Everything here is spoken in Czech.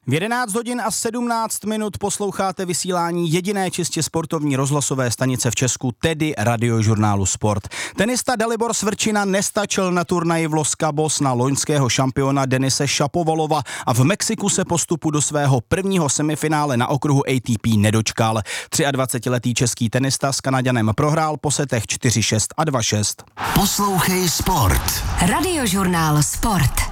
V 11 hodin a 17 minut posloucháte vysílání jediné čistě sportovní rozhlasové stanice v Česku, tedy Radiožurnálu Sport. Tenista Dalibor Svrčina nestačil na turnaji v Los Cabos na loňského šampiona Denise Shapovalova a v Mexiku se postupu do svého prvního semifinále na okruhu ATP nedočkal. 23-letý český tenista s Kanaďanem prohrál po setech 4-6 a 2-6. Poslouchej Sport. Radiožurnál Sport.